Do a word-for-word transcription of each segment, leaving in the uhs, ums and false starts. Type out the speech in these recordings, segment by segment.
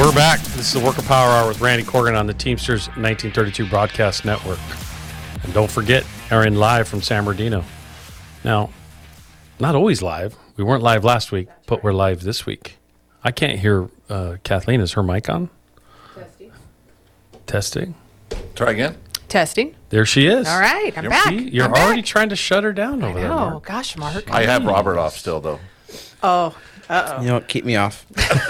We're back. This is the Worker Power Hour with Randy Corgan on the Teamsters nineteen thirty-two Broadcast Network. And don't forget, Aaron live from San Bernardino. Now, not always live. We weren't live last week, but we're live this week. I can't hear uh, Kathleen. Is her mic on? Testing. Testing. Try again. Testing. There she is. All right, I'm You're- back. See, you're I'm already back. trying to shut her down over there. Oh, Mark. gosh, Mark. I have Robert off still, though. Oh, uh-oh. You know what? Keep me off.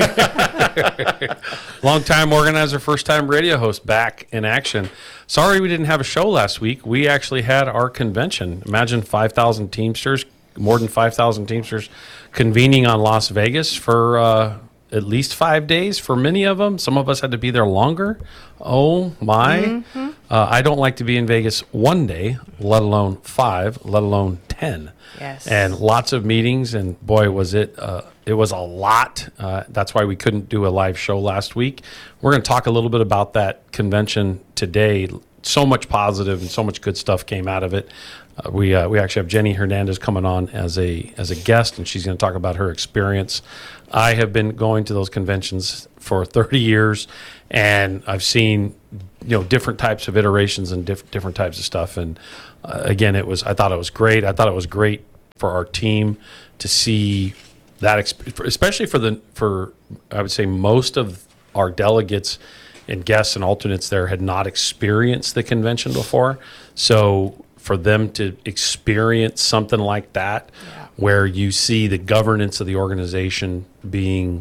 Long-time organizer, first-time radio host back in action. Sorry we didn't have a show last week. We actually had our convention. Imagine five thousand Teamsters, more than five thousand Teamsters convening on Las Vegas for uh, at least five days for many of them. Some of us had to be there longer. Oh, my. Mm-hmm. Uh, I don't like to be in Vegas one day, let alone five, let alone ten. Yes. And lots of meetings, and boy, was it uh, it was a lot. Uh, that's why we couldn't do a live show last week. We're going to talk a little bit about that convention today. So much positive and so much good stuff came out of it. Uh, we uh, we actually have Jenny Hernandez coming on as a as a guest, and she's going to talk about her experience. I have been going to those conventions for thirty years, and I've seen you know different types of iterations and diff- different types of stuff. And uh, again, it was I thought it was great. I thought it was great for our team to see that, exp- especially for the for I would say most of our delegates and guests and alternates there had not experienced the convention before. So for them to experience something like that, Yeah. where you see the governance of the organization being,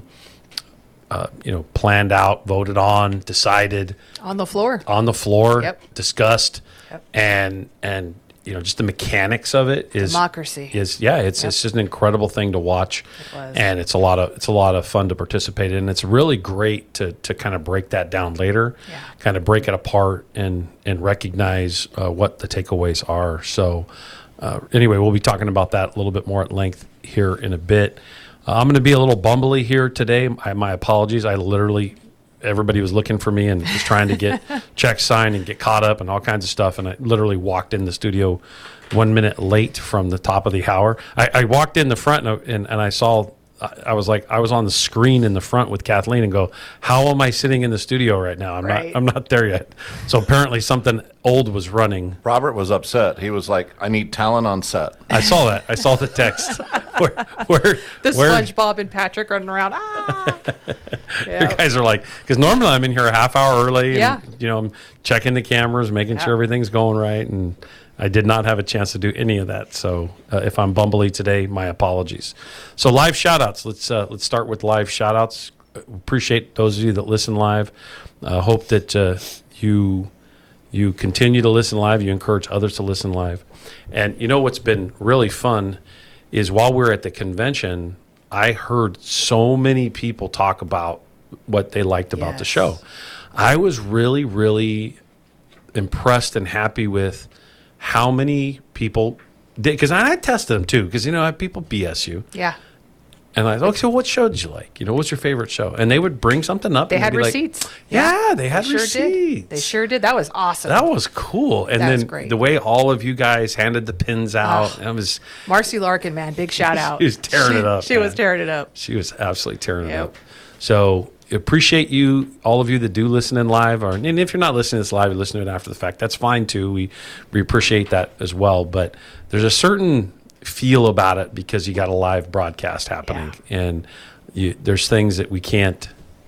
uh, you know, planned out, voted on, decided On the floor. on the floor, Yep. discussed, Yep. and and you know, just the mechanics of it is Democracy. Is yeah, it's Yep. it's just an incredible thing to watch, It was. and it's a lot of it's a lot of fun to participate in. It's really great to to kind of break that down later, Yeah. kind of break it apart and and recognize uh, what the takeaways are. So uh, anyway, we'll be talking about that a little bit more at length here in a bit. Uh, I'm going to be a little bumbly here today. I, my apologies. I literally. Everybody was looking for me and was trying to get checks signed and get caught up and all kinds of stuff. And I literally walked in the studio one minute late from the top of the hour. I, I walked in the front and, and, and I saw, I, I was like, I was on the screen in the front with Kathleen and go, how am I sitting in the studio right now? I'm Right. not, I'm not there yet. So apparently something old was running. Robert was upset. He was like, I need talent on set. I saw that. I saw the text where, where, The where, SpongeBob and Patrick running around. Ah! You Yeah. guys are like, because normally I'm in here a half hour early. And, Yeah. you know, I'm checking the cameras, making Yeah. sure everything's going right. And I did not have a chance to do any of that. So uh, if I'm bumbly today, my apologies. So live shout outs. Let's, uh, let's start with live shout outs. Appreciate those of you that listen live. Uh, hope that uh, you, you continue to listen live. You encourage others to listen live. And you know what's been really fun is while we're at the convention, I heard so many people talk about what they liked about the Yes. show. I was really, really impressed and happy with how many people did, because I tested them too, because, you know, people B S you. Yeah. And I thought, okay, so what show did you like? You know, what's your favorite show? And they would bring something up. They and had be like, receipts. yeah, they had sure receipts. did. They sure did. That was awesome. That was cool. And That was then great. the way all of you guys handed the pins out, Oh. it was, Marcy Larkin, man, big shout out. She was tearing She- it up, She was man. tearing it up. she was absolutely tearing it Yep. up. So appreciate you, all of you that do listen in live, or and if you're not listening to this live, you listen to it after the fact. That's fine too. We we appreciate that as well. But there's a certain feel about it because you got a live broadcast happening, and you, there's things that we can't,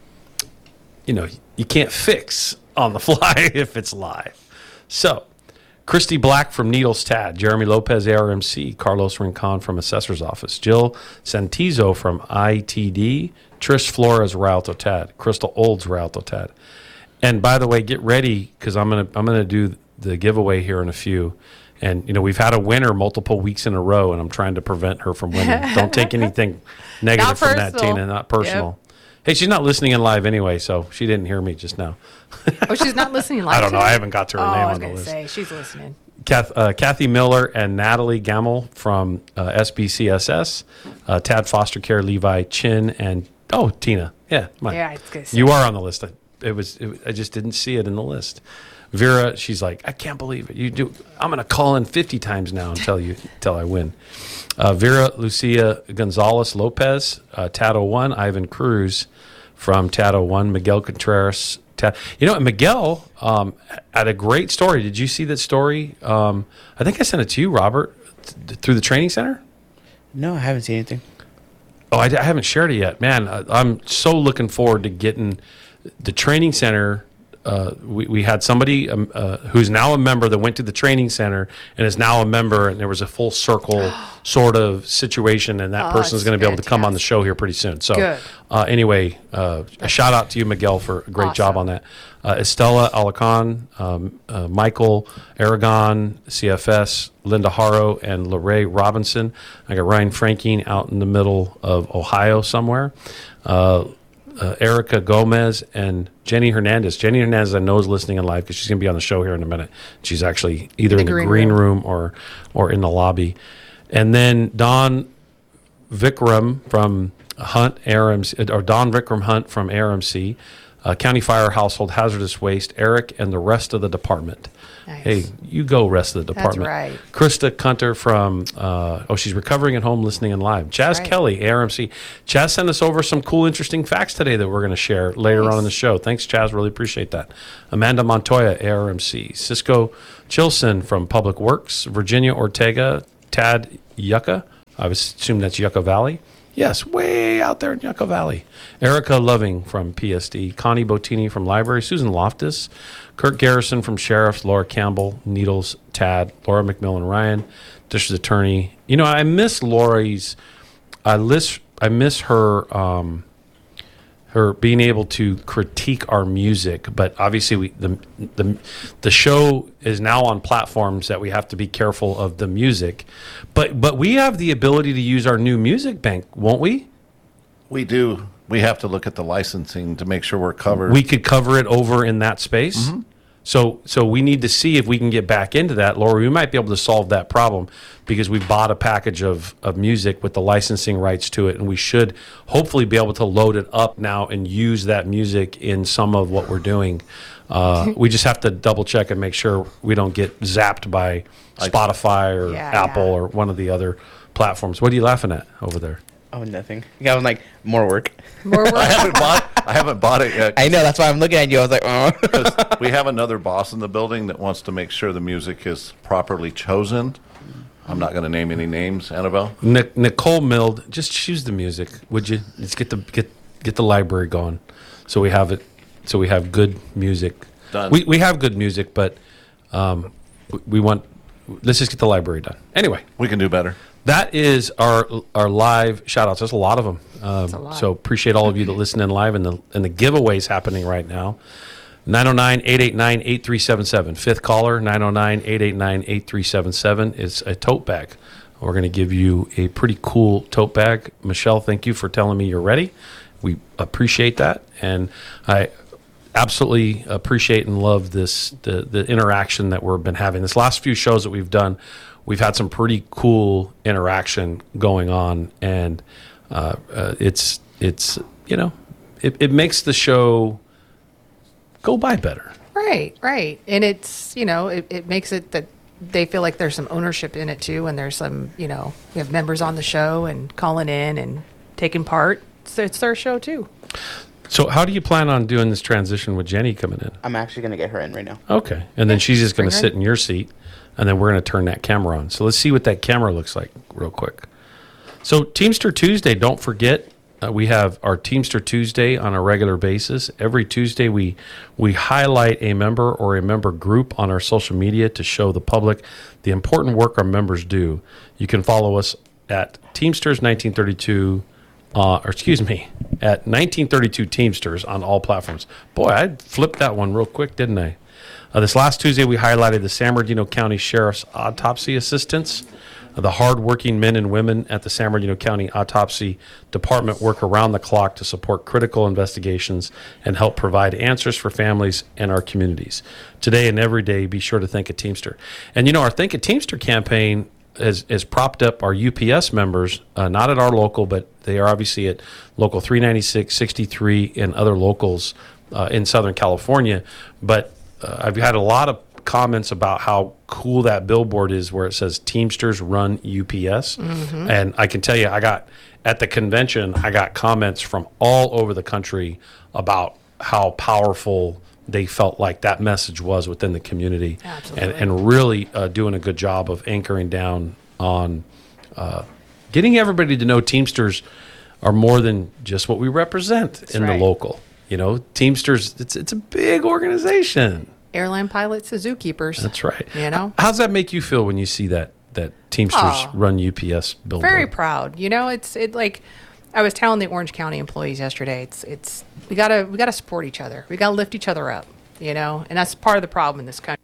you know, you can't fix on the fly if it's live. So. Christy Black from Needles Tad, Jeremy Lopez, A R M C, Carlos Rincon from Assessor's Office, Jill Santizo from I T D, Trish Flores, Rialto Tad, Crystal Olds, Rialto Tad. And by the way, get ready because I'm gonna I'm gonna do the giveaway here in a few. And you know we've had a winner multiple weeks in a row, and I'm trying to prevent her from winning. Don't take anything negative Not from that, personal. Tina. Not personal. Hey, she's not listening in live anyway, so she didn't hear me just now. Oh, she's not listening live. I don't know. today? I haven't got to her Oh, name I was on the going to list. say, she's listening. Kath, uh, Kathy Miller and Natalie Gamel from uh, S B C S S, uh, Tad Foster Care, Levi Chin, and oh, Tina. Yeah, mine. Yeah, I was gonna say. You are on the list. I, it was. It, I just didn't see it in the list. Vera, she's like, I can't believe it. You do. I'm going to call in fifty times now until you until I win. Uh, Vera Lucia Gonzalez Lopez, uh, Tad oh one, Ivan Cruz from T A D O one, Miguel Contreras. Tad, you know, and Miguel um, had a great story. Did you see that story? Um, I think I sent it to you, Robert, th- through the training center. No, I haven't seen anything. Oh, I, I haven't shared it yet. Man, I, I'm so looking forward to getting the training center. Uh, we, we had somebody um, uh, who's now a member that went to the training center and is now a member, and there was a full circle sort of situation, and that Oh, person's that's going to be able to come on the fantastic. show here pretty soon. So, Good. Uh, anyway, uh, a shout out to you, Miguel, for a great job Awesome. on that. Uh, Estella Alacan, um, uh, Michael Aragon, C F S, Linda Haro, and Lorraine Robinson. I got Ryan Franking out in the middle of Ohio somewhere. Uh, Uh, Erica Gomez and Jenny Hernandez. Jenny Hernandez, I know, is listening in live because she's going to be on the show here in a minute. She's actually either in the, green, room. or or in the lobby. And then Don Vikram from Hunt A R M C, or Don Vikram Hunt from A R M C, uh, County Fire Household Hazardous Waste, Eric, and the rest of the department. Nice. Hey, you go, rest of the That's department. right. Krista Kunter from, uh, oh, she's recovering at home, listening in live. Chaz right. Kelly, A R M C. Chaz sent us over some cool, interesting facts today that we're going to share later Nice. on in the show. Thanks, Chaz. Really appreciate that. Amanda Montoya, A R M C. Cisco Chilson from Public Works. Virginia Ortega, Tad Yucca. I would assume that's Yucca Valley. Yes, way out there in Yucca Valley. Erica Loving from P S D. Connie Bottini from Library. Susan Loftus. Kirk Garrison from Sheriff's. Laura Campbell, Needles, Tad. Laura McMillan Ryan, District Attorney. You know, I miss Lori's. I miss, I miss her. Um, her being able to critique our music, but obviously we, the the the show is now on platforms that we have to be careful of the music, but but we have the ability to use our new music bank, won't we? We do. We have to look at the licensing to make sure we're covered. We could cover it over in that space. So so we need to see if we can get back into that. Laura, we might be able to solve that problem because we bought a package of, of music with the licensing rights to it, and we should hopefully be able to load it up now and use that music in some of what we're doing. Uh, we just have to double check and make sure we don't get zapped by Spotify or Yeah, Apple yeah. or one of the other platforms. What are you laughing at over there? Oh, nothing. I was like, more work. More I work. haven't bought. I haven't bought it yet. I know. That's why I'm looking at you. I was like, oh. 'Cause we have another boss in the building that wants to make sure the music is properly chosen. I'm not going to name any names, Annabelle. Nic- Nicole Mild, just choose the music, would you? Let's get the get get the library going, so we have it. So we have good music. Done. We we have good music, but um, we, we want. Let's just get the library done. Anyway, We can do better. that is our our live shout outs. There's a lot of them. Um, a lot. So appreciate all of you that listen in live and the and the giveaways happening right now. nine oh nine, eight eight nine, eight three seven seven. Fifth caller, nine oh nine, eight eight nine, eight three seven seven is a tote bag. We're going to give you a pretty cool tote bag. Michelle, thank you for telling me you're ready. We appreciate that. And I absolutely appreciate and love this the, the interaction that we've been having. This last few shows that we've done, we've had some pretty cool interaction going on. And uh, uh, it's, it's you know, it, it makes the show go by better. Right, right. And it's, you know, it, it makes it that they feel like there's some ownership in it too. And there's some, you know, we have members on the show and calling in and taking part. So it's their show too. So how do you plan on doing this transition with Jenny coming in? I'm actually going to get her in right now. Okay. And then she's just going bring to her sit in. in your seat, and then we're going to turn that camera on. So let's see what that camera looks like real quick. So Teamster Tuesday, don't forget, uh, we have our Teamster Tuesday on a regular basis. Every Tuesday, we we highlight a member or a member group on our social media to show the public the important work our members do. You can follow us at Teamsters nineteen thirty-two, uh, or excuse me, at nineteen thirty-two Teamsters on all platforms. Boy, I flipped that one real quick, didn't I? Uh, this last Tuesday, we highlighted the San Bernardino County Sheriff's autopsy assistants. Uh, the hardworking men and women at the San Bernardino County Autopsy Department work around the clock to support critical investigations and help provide answers for families and our communities. Today and every day, be sure to thank a Teamster. And you know, our Thank a Teamster campaign has, has propped up our U P S members, uh, not at our local, but they are obviously at local three ninety-six, sixty-three, and other locals uh, in Southern California. But uh, I've had a lot of comments about how cool that billboard is where it says Teamsters Run U P S. And I can tell you, I got at the convention, I got comments from all over the country about how powerful they felt like that message was within the community. Absolutely. And, and really uh, doing a good job of anchoring down on uh, getting everybody to know Teamsters are more than just what we represent in right. the local. You know, Teamsters, it's it's a big organization. Airline pilots to zookeepers. That's right. You know? How's that make you feel when you see that that Teamsters Oh. run U P S billboard? Very proud. You know, it's it like I was telling the Orange County employees yesterday. It's it's we gotta we gotta support each other. We gotta lift each other up. You know, and that's part of the problem in this country.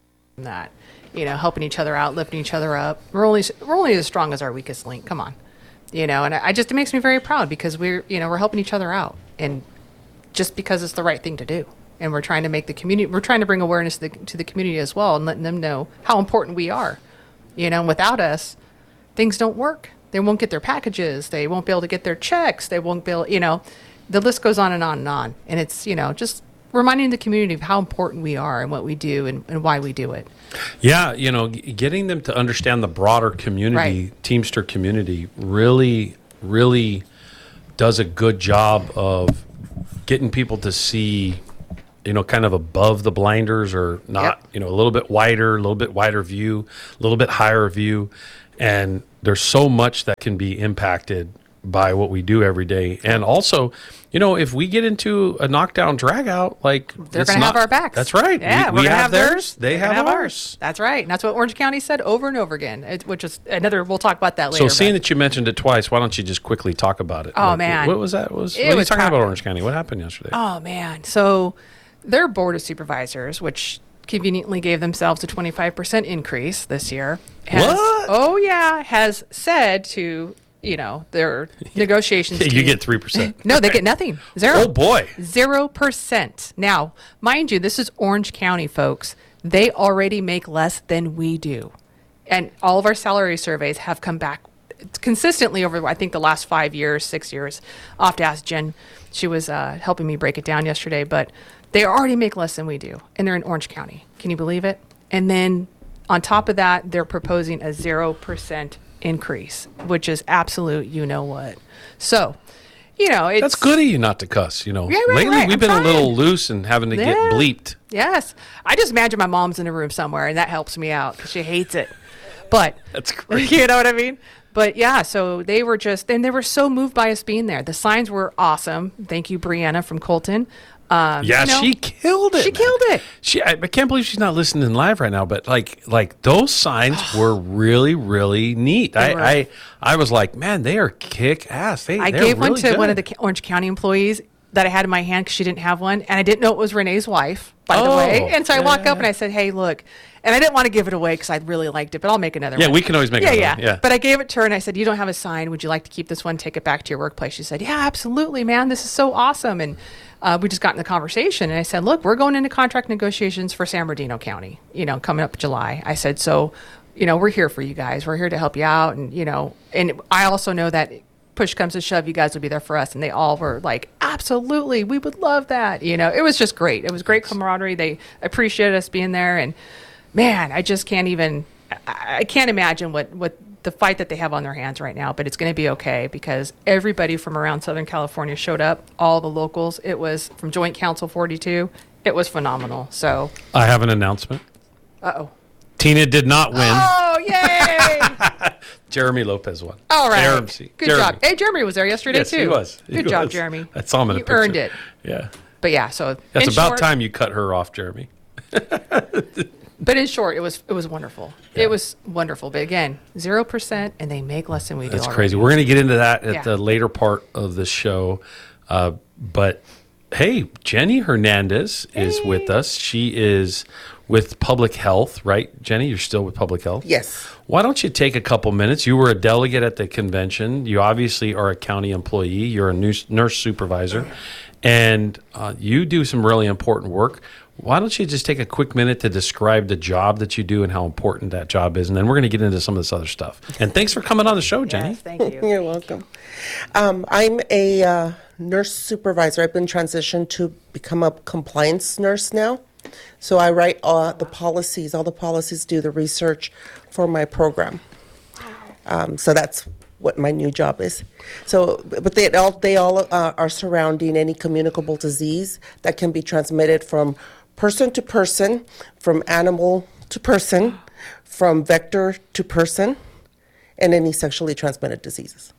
That you know, helping each other out, lifting each other up. We're only we're only as strong as our weakest link. Come on, you know. And I, I just it makes me very proud because we're you know we're helping each other out, and just because it's the right thing to do. And we're trying to make the community. We're trying to bring awareness to the, to the community as well, and letting them know how important we are. You know, and without us, things don't work. They won't get their packages. They won't be able to get their checks. They won't be able, you know, the list goes on and on and on. And it's, you know, just reminding the community of how important we are and what we do and, and why we do it. Yeah, you know, g- getting them to understand the broader community, Right. Teamster community, really, really does a good job of getting people to see, you know, kind of above the blinders or not, Yep. you know, a little bit wider, a little bit wider view, a little bit higher view. And there's so much that can be impacted by what we do every day. And also, you know, if we get into a knockdown drag out, like They're it's going to have not- our backs. That's right. Yeah, we, we're we going to have, have theirs. They They're gonna have, have ours. That's right. And that's what Orange County said over and over again, it, which is another, we'll talk about that later. So, seeing but- that you mentioned it twice, why don't you just quickly talk about it? Oh, Like, man. what was that? What was It what are you was talking crap. about Orange County? What happened yesterday? Oh, man. So their board of supervisors, which conveniently gave themselves a twenty-five percent increase this year, has, What? oh, yeah, has said to, you know, their negotiations you team- get three percent. No, they get nothing. Zero. Oh boy. Zero percent. Now, mind you, this is Orange County, folks. They already make less than we do. And all of our salary surveys have come back consistently over, I think, the last five years, six years. I'll have to ask Jen. She was uh, helping me break it down yesterday. But they already make less than we do. And they're in Orange County. Can you believe it? And then on top of that, they're proposing a zero percent increase, which is absolute you know what. So, you know, it's... That's good of you not to cuss, you know. Yeah, right, Lately, right. we've I'm been a little trying. loose and having to get Yeah. bleeped. Yes. I just imagine my mom's in a room somewhere, and that helps me out because she hates it. But, That's great. you know what I mean? But yeah, so they were just, and they were so moved by us being there. The signs were awesome. Thank you, Brianna from Colton. Um, Yeah, you know, she killed it. She man. killed it. She, I, I can't believe she's not listening live right now. But like, like those signs were really, really neat. I, were. I, I was like, man, they are kick ass. They, I they're gave one really to one of good. the Ca- Orange County employees that I had in my hand because she didn't have one, and I didn't know it was Renee's wife, by the Oh, way. And so I yeah, walk yeah, up and I said, "Hey, look," and I didn't want to give it away because I really liked it, but I'll make another Yeah, one. we can always make yeah, another yeah, one, yeah. But I gave it to her and I said, "You don't have a sign. Would you like to keep this one? Take it back to your workplace." She said, "Yeah, absolutely, man. This is so awesome." And uh, we just got in the conversation, and I said, "Look, we're going into contract negotiations for San Bernardino County. You know, coming up July." I said, "So, you know, we're here for you guys. We're here to help you out, and you know, and I also know that." Push comes to shove, you guys will be there for us. And they all were like, absolutely, we would love that. You know, it was just great. It was great camaraderie. They appreciated us being there. And man, I just can't even, I, I can't imagine what, what the fight that they have on their hands right now, but it's going to be okay because everybody from around Southern California showed up, all the locals. It was from Joint Council forty-two. It was phenomenal. So, I have an announcement. uh-oh. Tina did not win. Oh, yay. Jeremy Lopez won. All right. J R M C. Good Jeremy. job. Hey, Jeremy was there yesterday, Yes, too. he was. He Good job, was. Jeremy. I saw him in a You picture. earned it. Yeah. But yeah, so That's in about short- time you cut her off, Jeremy. But in short, it was it was wonderful. It was wonderful. But again, zero percent, and they make less than we do. That's already. crazy. We're going to get into that at Yeah. the later part of the show. Uh, but hey, Jenny Hernandez is with us. She is with Public Health, right? Jenny, you're still with Public Health? Yes. Why don't you take a couple minutes? You were a delegate at the convention. You obviously are a county employee. You're a nurse, nurse supervisor, and uh, you do some really important work. Why don't you just take a quick minute to describe the job that you do and how important that job is, and then we're going to get into some of this other stuff. And thanks for coming on the show, Jenny. Yes, thank you. You're welcome. Um, I'm a uh, nurse supervisor. I've been transitioned to become a compliance nurse now. So I write all the policies, all the policies, do the research for my program. Um, so that's what my new job is. So, but they all they all uh, are surrounding any communicable disease that can be transmitted from person to person, from animal to person, from vector to person, and any sexually transmitted diseases.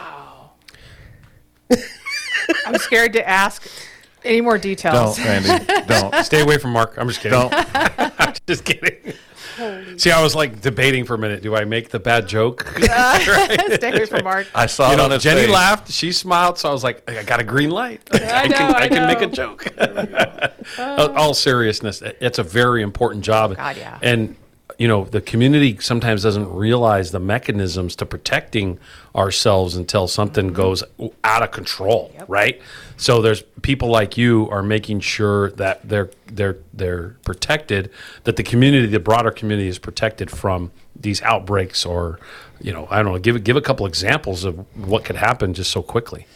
I'm scared to ask any more details. Don't, Randy, don't. Stay away from Mark. I'm just kidding. Don't. I'm just kidding. See, I was like debating for a minute. Do I make the bad joke? Stay away from Mark. I saw You it know, on his Jenny face. laughed. She smiled. So I was like, I got a green light. I know, can, I I can make a know. joke. All all seriousness, it's a very important job. God, yeah. And, you know, the community sometimes doesn't realize the mechanisms to protecting ourselves until something goes out of control, right? So there's people like you are making sure that they're they're they're protected, that the community, the broader community, is protected from these outbreaks, or, you know, I don't know, give give a couple examples of what could happen just so quickly.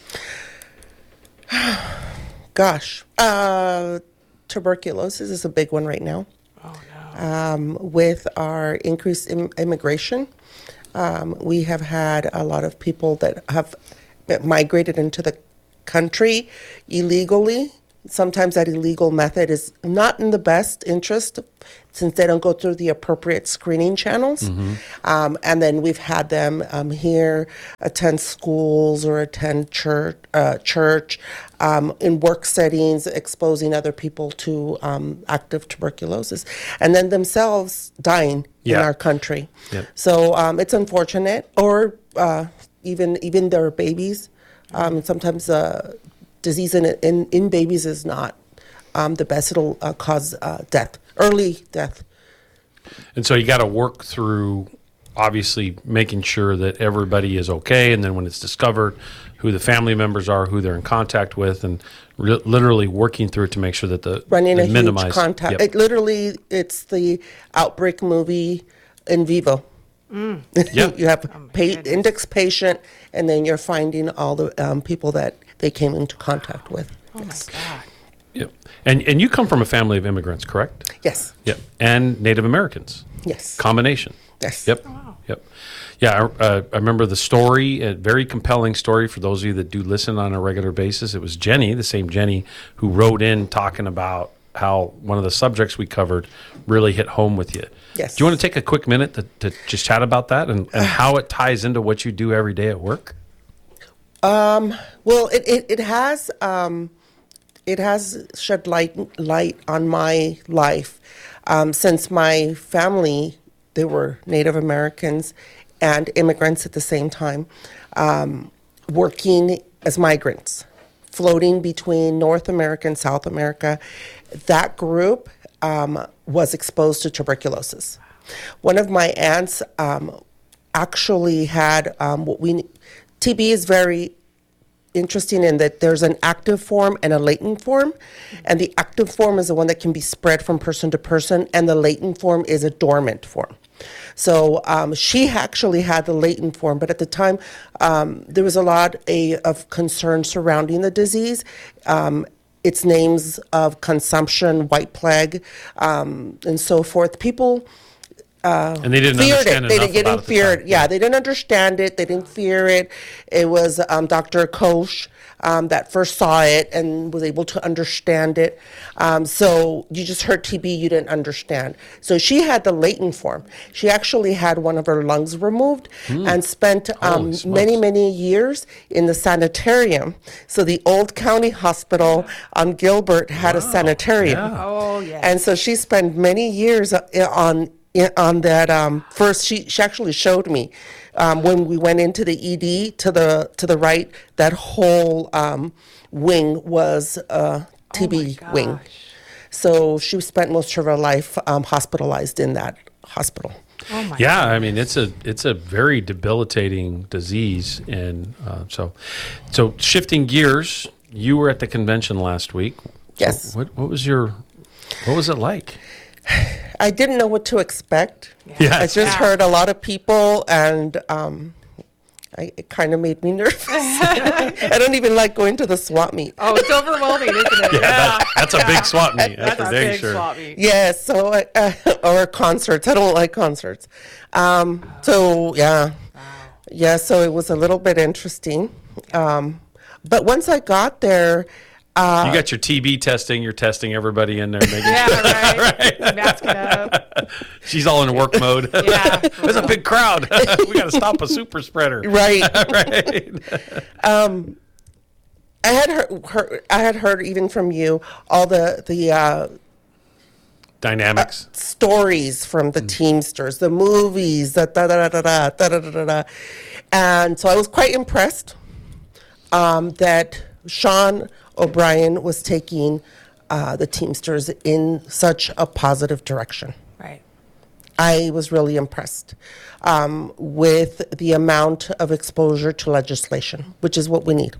Gosh, uh, tuberculosis is a big one right now. Oh, no. Um, with our increased Im- immigration, um, we have had a lot of people that have migrated into the country illegally. Sometimes that illegal method is not in the best interest, since they don't go through the appropriate screening channels. Um, and then we've had them um, here attend schools or attend church, uh, church um, in work settings, exposing other people to um, active tuberculosis, and then themselves dying in Yeah. our country. Yep. So um, it's unfortunate, or uh, even even their babies. Um, sometimes uh, disease in, in in babies is not um, the best. It'll uh, cause uh, death, early death. And so you got to work through, obviously, making sure that everybody is okay, and then when it's discovered, who the family members are, who they're in contact with, and re- literally working through it to make sure that the Running they a minimize. huge contact. Yep. It literally, it's the outbreak movie in vivo. Yeah. You have Oh, my pa- goodness. index patient, and then you're finding all the um, people that they came into contact with. Oh, my God. Yep. And and you come from a family of immigrants, correct? Yes, Yep. And Native Americans. yes, Combination. yes. Yep. Yep. Yeah, I, uh, I remember the story, a very compelling story for those of you that do listen on a regular basis. It was Jenny, the same Jenny, who wrote in talking about how one of the subjects we covered really hit home with you. Yes. Do you want to take a quick minute to, to just chat about that and, and how it ties into what you do every day at work? Well, it, it, it has um, it has shed light light on my life um, since my family, they were Native Americans and immigrants at the same time, um, working as migrants, floating between North America and South America. That group um, was exposed to tuberculosis. One of my aunts um, actually had um, what we T B is very interesting in that there's an active form and a latent form, and the active form is the one that can be spread from person to person, and the latent form is a dormant form. So um, she actually had the latent form, but at the time um, there was a lot a, of concern surrounding the disease. Um, its names of consumption, white plague, um, and so forth. People And they didn't feared understand it. They enough didn't, about didn't it fear at the it. time. Yeah, they didn't understand it. They didn't fear it. It was um, Doctor Koch um, that first saw it and was able to understand it. Um, so you just heard T B, you didn't understand. So she had the latent form. She actually had one of her lungs removed and spent um, Holy smokes. many, many years in the sanitarium. So the old county hospital on Gilbert had a sanitarium. Yeah. Oh, yeah. And so she spent many years uh, on on that. Um, first, she, she actually showed me um, when we went into the E D to the to the right. That whole um, wing was a T B Oh, my wing. gosh. So she spent most of her life um, hospitalized in that hospital. Oh, my Yeah, I mean it's a it's a very debilitating disease, and uh, so so shifting gears, you were at the convention last week. Yes. So what what was your what was it like? I didn't know what to expect. Yeah. I just Yeah. heard a lot of people, and um, I, it kind of made me nervous. I don't even like going to the swap meet. Oh, it's overwhelming, isn't it? Yeah. That's a big swap meet. That's, That's for a dang big sure. swap meet. Yes, so uh, or concerts. I don't like concerts. Um, so yeah, Yeah, so it was a little bit interesting. Um, but once I got there, uh, You got your T B testing. You're testing everybody in there. Making Yeah, right. Mask it up. She's all in work mode. Yeah. There's a big crowd. We got to stop a super spreader. right. Right. I had heard, heard, I had heard even from you all the the uh, Dynamics. stories from the Teamsters, the movies, da da da da da da da da da da, and so I was quite impressed um, that Sean O'Brien was taking uh, the Teamsters in such a positive direction. Right. I was really impressed um, with the amount of exposure to legislation, which is what we need.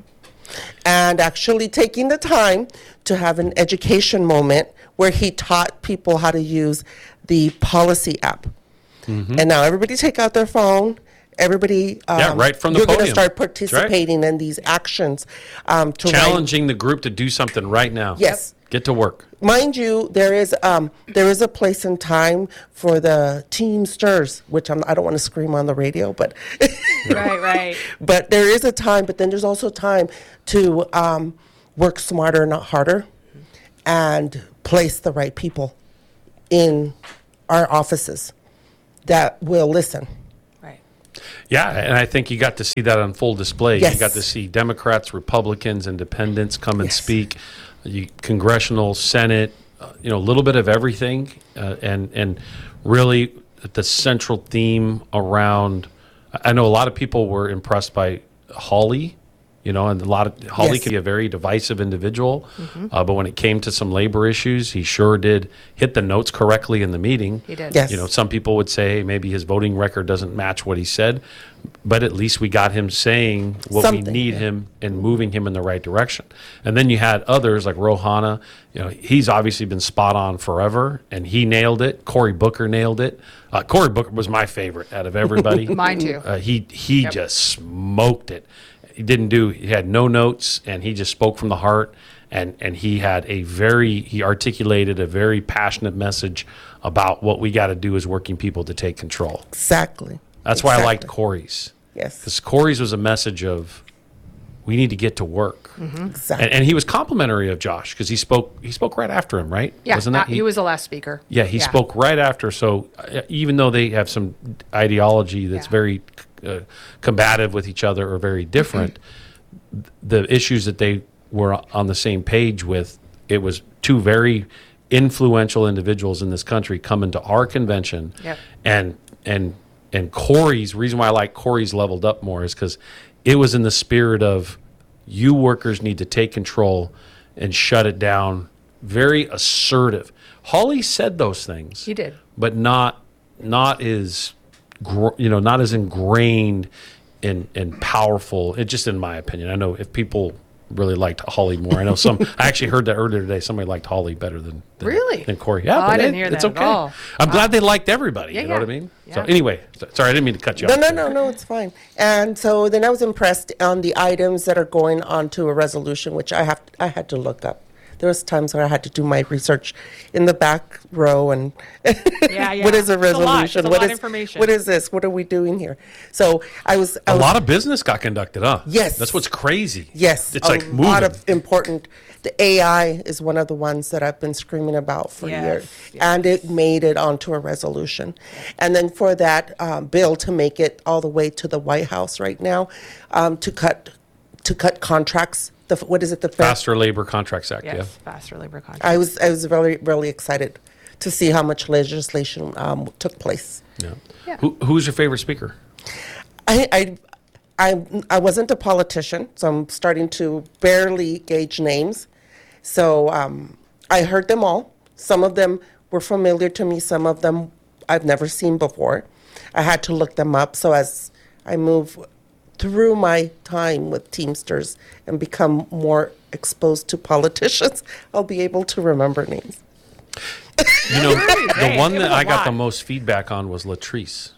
And actually taking the time to have an education moment where he taught people how to use the policy app. And now everybody take out their phone. Everybody, um, Yeah, right from the you're going to podium. start That's right. participating in these actions. Um, to write- Challenging the group to do something right now. Yes. Get to work. Mind you, there is um, there is a place and time for the Teamsters, which I'm, I don't want to scream on the radio, but Right, right. but there is a time. But then there's also time to um, work smarter, not harder, and place the right people in our offices that will listen. Right. Yeah, and I think you got to see that on full display. You Yes. got to see Democrats, Republicans, Independents come and Yes. speak. You, congressional, Senate, uh, you know, a little bit of everything, uh, and and really the central theme around. I know a lot of people were impressed by Hawley, you know, and a lot of Hawley Yes. can be a very divisive individual, uh, but when it came to some labor issues, he sure did hit the notes correctly in the meeting. He did. Yes. You know, some people would say maybe his voting record doesn't match what he said, but at least we got him saying what Something, we need yeah. him and moving him in the right direction. And then you had others like Rohana. You know, he's obviously been spot on forever, and he nailed it. Cory Booker nailed it. Uh, Cory Booker was my favorite out of everybody. Mine too. Uh, he he Yep. just smoked it. He didn't do. He had no notes, and he just spoke from the heart. And and he had a very he articulated a very passionate message about what we got to do as working people to take control. Exactly. That's why I liked Exactly. Corey's. Yes. Because Corey's was a message of we need to get to work. Exactly. And, and he was complimentary of Josh because he spoke he spoke right after him, right? Yeah, Wasn't uh, that he, was the last speaker. Yeah, he spoke right after. So uh, even though they have some ideology that's Yeah. very uh, combative with each other or very different, the issues that they were on the same page with, it was two very influential individuals in this country coming to our convention. Yep. And and and Corey's reason why I like Corey's leveled up more is because it was in the spirit of you workers need to take control and shut it down. Very assertive. Hawley said those things. He did. but not not as gr- you know not as ingrained and and powerful. It just in my opinion. I know if people really liked Hawley more. I know some. I actually heard that earlier today. Somebody liked Hawley better than, than Really? than Corey. Yeah, Oh, but I didn't it- hear it's that at okay. all. I'm glad they liked everybody. Yeah, you know what I yeah. mean? So Yeah. anyway, so, sorry, I didn't mean to cut you No, off. no, there. no, no, it's fine. And so then I was impressed on the items that are going on to a resolution, which I have I had to look up. There was times where I had to do my research in the back row and Yeah, yeah. what is a It's a lot. resolution? It's a What lot of is- information. What is this? What are we doing here? So I was I A was, lot of business got conducted, huh? Yes. That's what's crazy. Yes, It's a like moving. lot of important. The A I is one of the ones that I've been screaming about for Yes, years, yes. and it made it onto a resolution. And then for that um, bill to make it all the way to the White House right now, um, to cut to cut contracts. The what is it? The Fed- Faster Labor Contracts Act, Yes, yeah. faster labor contract. I was I was really really excited to see how much legislation um, took place. yeah. Yeah. Who, who's your favorite speaker? I, I, I, I wasn't a politician, so I'm starting to barely gauge names. So um, I heard them all. Some of them were familiar to me. Some of them I've never seen before. I had to look them up. So as I move through my time with Teamsters and become more exposed to politicians, I'll be able to remember names. You know, the great. one It that was a I got the lot. most feedback on was Latrice,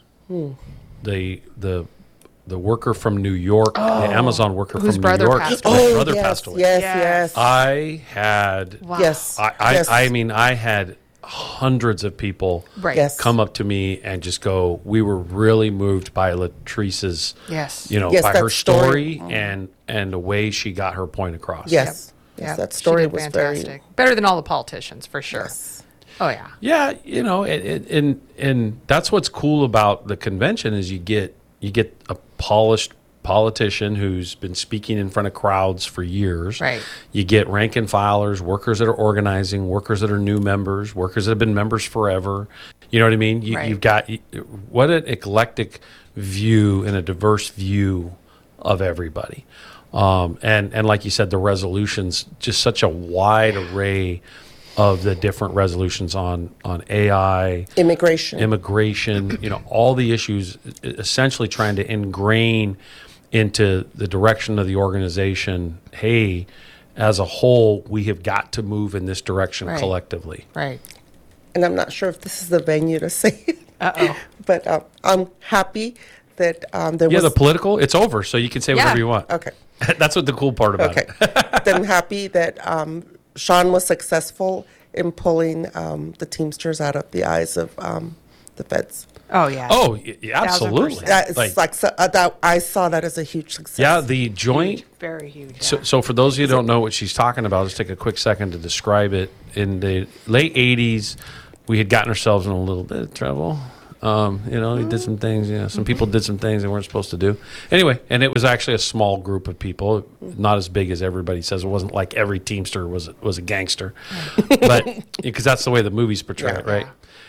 the the the worker from New York, the Amazon worker Whose from New brother York. passed whose away. Oh, brother yes, passed away. yes, Yes. yes, I had, Wow. yes. I, I, yes. I mean, I had hundreds of people Right. Yes. come up to me and just go, we were really moved by Latrice's, Yes. you know, Yes, by that her story. story and and the way she got her point across. Yes. Yeah, Yes, that she story did was fantastic. very. Better than all the politicians, for sure. Yes. Oh, yeah. Yeah, you know, it, it, and and that's what's cool about the convention is you get you get a polished politician who's been speaking in front of crowds for years. Right. You get rank and filers, workers that are organizing, workers that are new members, workers that have been members forever. You know what I mean? You, Right. You've got what an eclectic view and a diverse view of everybody. Um, and and like you said, the resolutions, just such a wide array of the different resolutions on on A I, Immigration. immigration, you know, all the issues, e- essentially trying to ingrain into the direction of the organization. Hey, as a whole, we have got to move in this direction Right. collectively. Right. And I'm not sure if this is the venue to say it, Uh-oh. but um, I'm happy that um, there Yeah, was. the political, it's over, so you can say Yeah. whatever you want. Okay. That's what the cool part about Okay. it. Then I'm happy that um, Sean was successful in pulling um, the Teamsters out of the eyes of um, the feds. Oh, yeah. Oh, y- y- Thousand absolutely. percent. That is Like, like, so, uh, that, I saw that as a huge success. yeah, the joint Huge, very huge. So, yeah. so for those of you who don't know what she's talking about, let's take a quick second to describe it. In the late eighties, we had gotten ourselves in a little bit of trouble. Um, you know, we did some things, you know, some people did some things they weren't supposed to do. Anyway, and it was actually a small group of people, not as big as everybody says. It wasn't like every Teamster was was a gangster, but because that's the way the movies portray it, Yeah. right?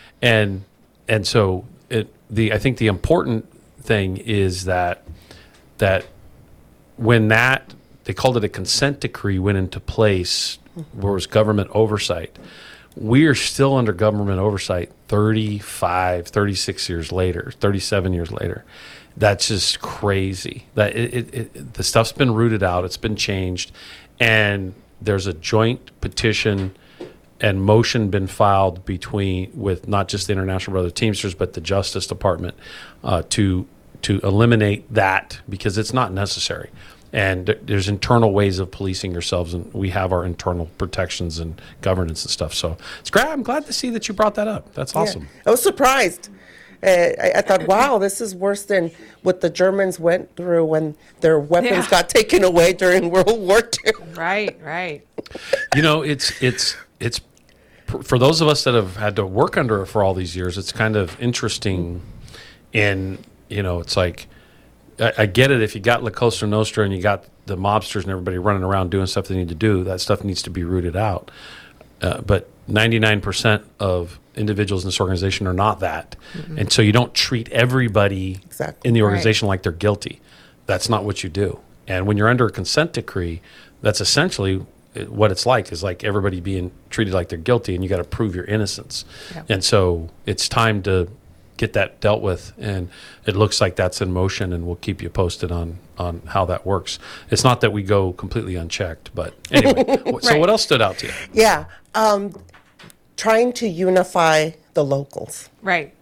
And and so it the I think the important thing is that that when that they called it a consent decree went into place, where was government oversight. We are still under government oversight thirty-five, thirty-six years later, thirty-seven years later. That's just crazy. That it, it, it, the stuff's been rooted out. It's been changed, and there's a joint petition and motion been filed between with not just the International Brotherhood of Teamsters but the Justice Department uh, to to eliminate that because it's not necessary. And th- there's internal ways of policing yourselves, and we have our internal protections and governance and stuff. So it's great. I'm glad to see that you brought that up. That's Yeah. awesome. I was surprised. Uh, I, I thought, wow, this is worse than what the Germans went through when their weapons Yeah. got taken away during World War Two. Right, right. You know, it's it's it's for those of us that have had to work under it for all these years. It's kind of interesting, in you know, it's like I, I get it if you got La Cosa Nostra and you got the mobsters and everybody running around doing stuff they need to do. That stuff needs to be rooted out. Uh, but ninety-nine percent of individuals in this organization are not that, and so you don't treat everybody Exactly. in the Right. organization like they're guilty. That's not what you do. And when you're under a consent decree, that's essentially uh, what it's like. Is like everybody being treated like they're guilty, and you got to prove your innocence. Yep. And so it's time to get that dealt with, and it looks like that's in motion, and we'll keep you posted on on how that works. It's not that we go completely unchecked, but anyway. wh- So Right. what else stood out to you? Yeah, um, trying to unify the locals. Right.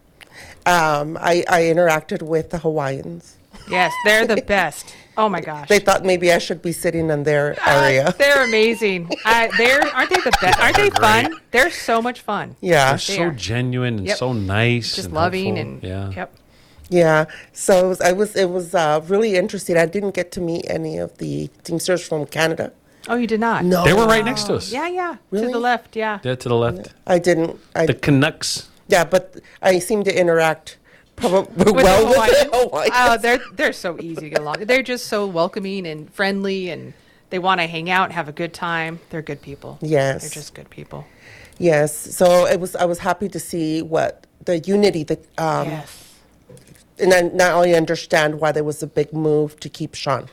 Um, I, I interacted with the Hawaiians. Yes, they're the best. Oh my gosh. They thought maybe I should be sitting in their area. They're amazing. I, they're aren't they the best? Aren't they They're fun? great. They're so much fun. Yeah, They're so are. genuine and Yep. so nice, Just and loving helpful. and yeah. yep. yeah. So it was, I was it was uh, really interesting. I didn't get to meet any of the Teamsters from Canada. Oh, you did not. No, They were right next to us. Yeah, yeah. To Really? the left. Yeah. Yeah, to the left. I didn't. I The Canucks. yeah, but I seem to interact probably With well the with Hawaiians. the Hawaiians. Oh, they're they're so easy to get along. They're just so welcoming and friendly, and they want to hang out, have a good time. They're good people. Yes. They're just good people. Yes. So it was. I was happy to see what the unity that. Um, Yes. And I now I understand why there was a big move to keep Sean.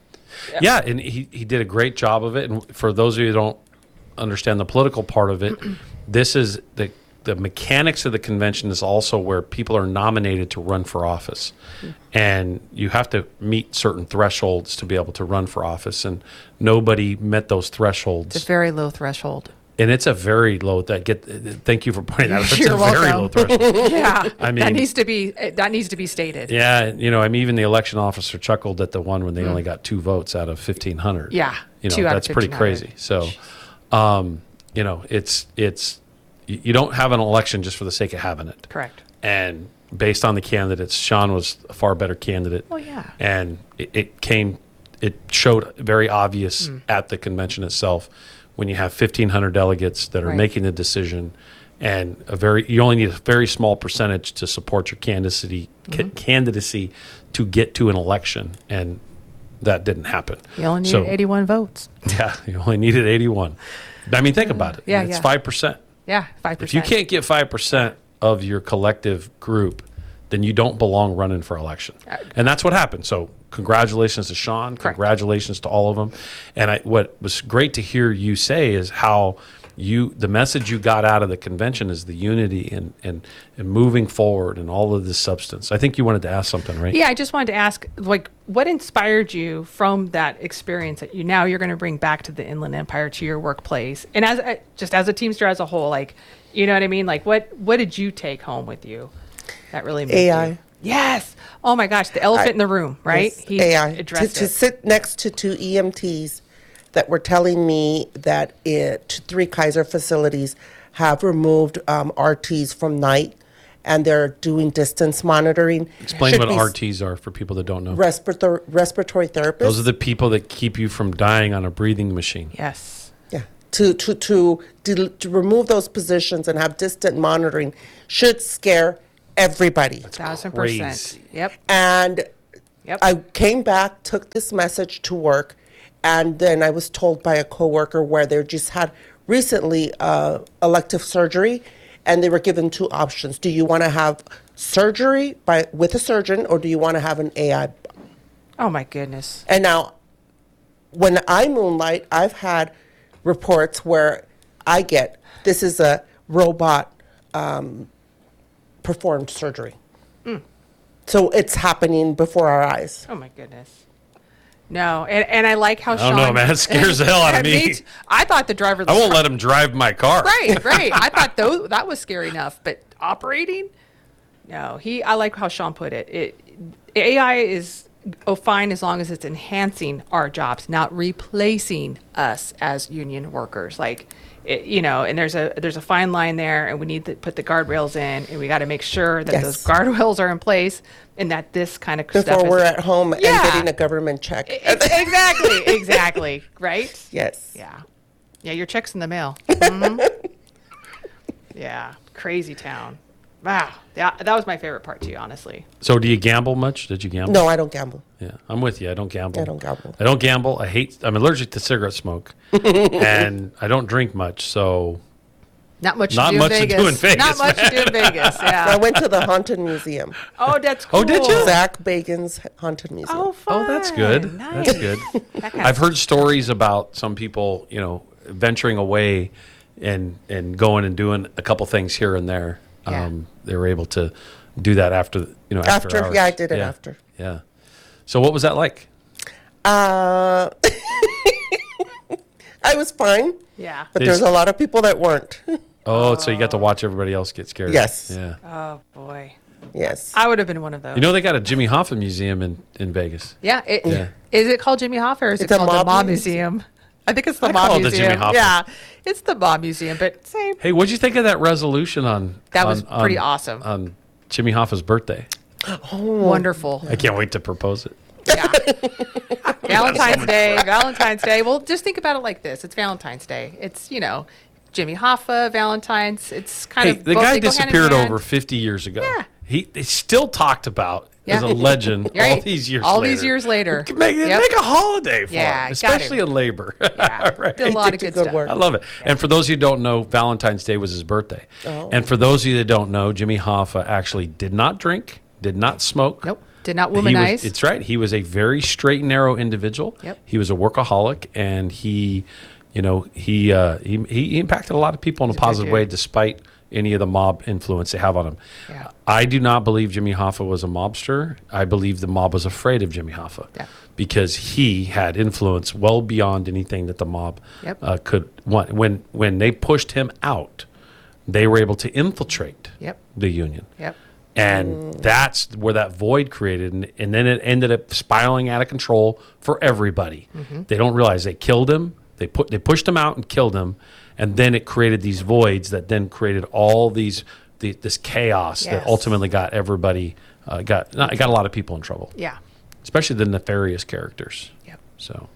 Yeah, and he, he did a great job of it. And for those of you who don't understand the political part of it, this is the the mechanics of the convention is also where people are nominated to run for office. And you have to meet certain thresholds to be able to run for office. And nobody met those thresholds. It's a very low threshold. And it's a very low that get thank you for pointing that out. It's You're a very welcome. low threshold. Yeah. I that mean- needs to be that needs to be stated. Yeah, you know, I mean, even the election officer chuckled at the one when they only got two votes out of fifteen hundred. Yeah, you know, two out of that's pretty fifteen hundred. crazy. So, um, you know, it's it's you, you don't have an election just for the sake of having it. Correct. And based on the candidates, Sean was a far better candidate. Oh, yeah. And it, it came, it showed very obvious Mm. at the convention itself when you have fifteen hundred delegates that are Right. making the decision, and a very you only need a very small percentage to support your candidacy ca- Mm-hmm. candidacy to get to an election, and that didn't happen. You only needed So- eighty-one votes. Yeah, you only needed eighty-one. I mean, think about it. yeah, it's yeah. five percent. Yeah, five If you percent. can't get five percent of your collective group, then you don't belong running for election. And that's what happened. So congratulations to Sean. Correct. Congratulations to all of them. And I, what was great to hear you say is how you, the message you got out of the convention is the unity and, and, and moving forward and all of this substance. I think you wanted to ask something, right? Yeah, I just wanted to ask, like, what inspired you from that experience that you now you're going to bring back to the Inland Empire, to your workplace, and as a, just as a Teamster as a whole, like, you know what I mean? Like, what what did you take home with you that really made A I. you? Yes. Oh my gosh, the elephant I- in the room, right? Yes, He A I. To, addressed to it. sit next to two E M Ts that were telling me that it, three Kaiser facilities have removed um, R Ts from night, and they're doing distance monitoring. Explain Should what be R Ts are for people that don't know. Respirator, respiratory therapists. Those are the people that keep you from dying on a breathing machine. Yes. Yeah, to to to to, to remove those positions and have distant monitoring should scare everybody. Thousand crazy. percent. Yep. And Yep. I came back, took this message to work, and then I was told by a coworker where they just had recently uh, elective surgery, and they were given two options: do you want to have surgery by with a surgeon, or do you want to have an A I? Oh my goodness. And now, when I moonlight, I've had reports where I get this is a robot um, performed surgery. So it's happening before our eyes. Oh my goodness. No, and, and I like how I don't Sean. know, man. It scares the hell out of me. t- I thought the driver. Of the I won't truck- let him drive my car. Right, right. I thought those, that was scary enough, but operating? No, he. I like how Sean put it. It A I is oh, fine as long as it's enhancing our jobs, not replacing us as union workers. Like, it, you know, and there's a there's a fine line there, and we need to put the guardrails in, and we got to make sure that Yes. those guardrails are in place, and that this kind of stuff Before is, we're at home Yeah. and getting a government check. Ex- exactly, exactly, right? Yes. Yeah. Yeah, your check's in the mail. Mhm. Yeah, crazy town. Wow. Yeah, that was my favorite part too, honestly. So do you gamble much? Did you gamble? No, I don't gamble. Yeah, I'm with you. I don't gamble. I don't gamble. I don't gamble. I hate. I'm allergic to cigarette smoke, and I don't drink much. So Not much Not to do much in to Vegas. do in Vegas, Not much to do in Vegas. I Yeah. went to the Haunted Museum. Oh, that's cool. Oh, did you? Zach Bagan's Haunted Museum. Oh, fun. oh, that's good. Nice. That's good. That kind I've of- heard stories about some people, you know, venturing away and and going and doing a couple things here and there. Yeah. Um, they were able to do that after, you know, after, After, hours. yeah, I did it Yeah. after. Yeah. So what was that like? Uh, I was fine, Yeah. but Is- there's a lot of people that weren't. Oh, so you got to watch everybody else get scared. Yes. Yeah. Oh boy. Yes. I would have been one of those. You know they got a Jimmy Hoffa museum in, in Vegas. Yeah. It, Yeah. Is it called Jimmy Hoffa or is It's it a called the mob Mob museum. Museum? I think it's the I Mob call it the Museum. Jimmy Hoffa. Yeah. It's the Mob Museum, but same. Hey, what'd you think of that resolution on? That was on- pretty on- awesome. On Jimmy Hoffa's birthday. Wonderful. I can't wait to propose it. Yeah. Valentine's Day, Valentine's Day. Well, just think about it like this. It's Valentine's Day. It's, you know, Jimmy Hoffa, Valentine's. It's kind Hey, of the both- guy they go hand in disappeared hand. over fifty years ago. Yeah. He they still talked about as Yeah. a legend all Right. these years All later. these years later. Make, Yep. make a holiday for Yeah, him, got especially him. in labor. Yeah. Right. Did a lot of Did good, good stuff. work. I love it. And for those of you who don't know, Valentine's Day was his birthday. Oh. And for those of you that don't know, Jimmy Hoffa actually did not drink, did not smoke. Nope. Did not He was- womanize. it's right. He was a very straight and narrow individual. Yep. He was a workaholic, and he, you know, he uh, he, he impacted a lot of people in a He's a good positive dude. way, despite any of the mob influence they have on him. Yeah. I do not believe Jimmy Hoffa was a mobster. I believe the mob was afraid of Jimmy Hoffa Yeah. because he had influence well beyond anything that the mob Yep. uh, could want. When when they pushed him out, they were able to infiltrate Yep. the union. Yep. And that's where that void created. And, and then it ended up spiraling out of control for everybody. Mm-hmm. They don't realize they killed him, They put they pushed him out and killed him, and then it created these voids that then created all these the, this chaos Yes. that ultimately got everybody uh, got not, got a lot of people in trouble, Yeah. especially the nefarious characters. Yep. So,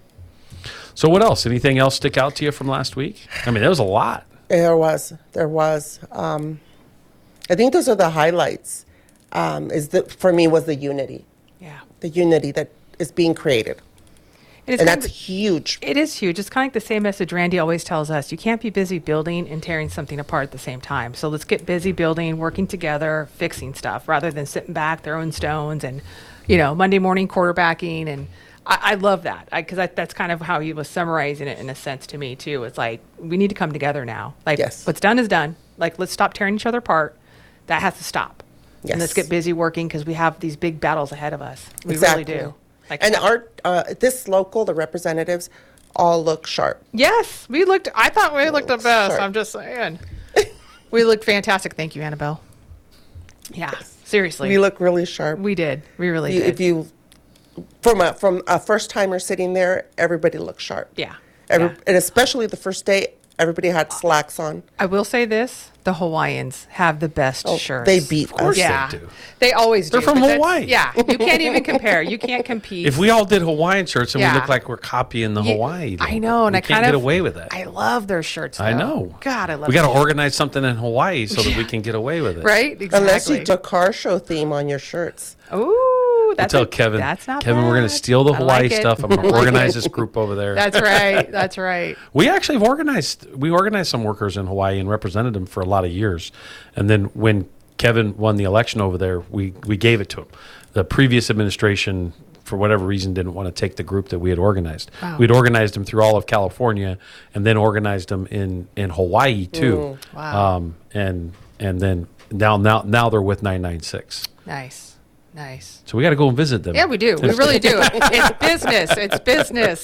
so what else? Anything else stick out to you from last week? I mean, there was a lot. There was, there was. Um, I think those are the highlights. Um, is that for me was the unity, Yeah. the unity that is being created, And, it's and kind that's of- huge. It is huge. It's kind of like the same message Randy always tells us. You can't be busy building and tearing something apart at the same time. So let's get busy building, working together, fixing stuff rather than sitting back, throwing stones and, you know, Monday morning quarterbacking. And I, I love that because that's kind of how he was summarizing it in a sense to me, too. It's like, we need to come together now. Like, Yes. what's done is done. Like, let's stop tearing each other apart. That has to stop. And let's Yes. get busy working because we have these big battles ahead of us. We Exactly. really do. Like, And our uh, this local, the representatives, all look sharp. Yes, we looked. I thought we looked the best. Sure. I'm just saying. We looked fantastic. Thank you, Annabelle. Yeah, seriously. We look really sharp. We did. We really You- did. if you from a from a first timer sitting there, everybody looks sharp. yeah. Every, yeah. And especially the first day, everybody had slacks on. I will say this: the Hawaiians have the best Oh, shirts. they beat Of course us. Yeah, they do. They always They're do. from but that's- Hawaii. Yeah, you can't even compare. You can't compete. If we all did Hawaiian shirts, and Yeah. we look like we're copying the You- Hawaii. though. I know, and we I can't kind get of away with that. I love their shirts. I though. know. God, I love. We got to their shirts. organize something in Hawaii so that we can get away with it. Right? Exactly. Unless you took car show theme on your shirts. Ooh, I that's tell a- Kevin, That's not Kevin, we're going to bad. steal the I Hawaii like it. stuff. I'm going to organize this group over there. That's right. That's right. We actually have organized. We organized some workers in Hawaii and represented them for a lot of years. And then when Kevin won the election over there, we we gave it to him. The previous administration, for whatever reason, didn't want to take the group that we had organized. Wow. We'd organized them through all of California, and then organized them in in Hawaii too. Wow. Um, and and then now now now they're with nine nine six. Nice. Nice. So we got to go and visit them. Yeah, we do. We really do. It's business. It's business.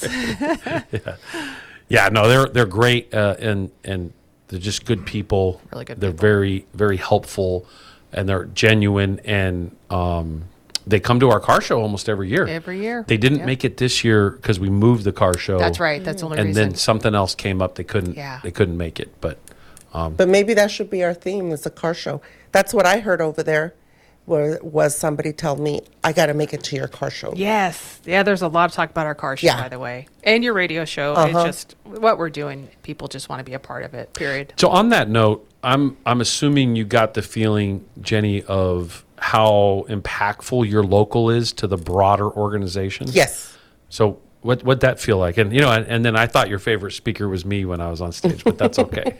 Yeah, no, they're they're great, uh, and and they're just good people. Really good They're people. very very helpful, and they're genuine, and um, they come to our car show almost every year. Every year. They didn't Yep. make it this year because we moved the car show. That's right. That's the only And reason. then something else came up. They couldn't. Yeah. They couldn't make it, but. But maybe that should be our theme, is a car show. That's what I heard over there, where was somebody tell me, I got to make it to your car show. Yes. Yeah, there's a lot of talk about our car show, Yeah. by the way. And your radio show. Uh-huh. It's just what we're doing. People just want to be a part of it, period. So on that note, I'm I'm assuming you got the feeling, Jenny, of how impactful your local is to the broader organization. Yes. So what what'd that feel like? And you know, and, and then I thought your favorite speaker was me when I was on stage, but that's okay.